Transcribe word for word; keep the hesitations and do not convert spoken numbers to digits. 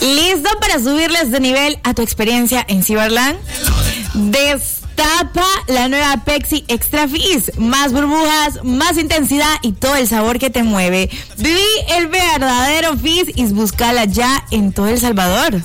¿Listo para subirles de nivel a tu experiencia en Cyberland? Destapa la nueva Pepsi Extra Fizz. Más burbujas, más intensidad y todo el sabor que te mueve. Viví el verdadero Fizz y búscala ya en todo El Salvador.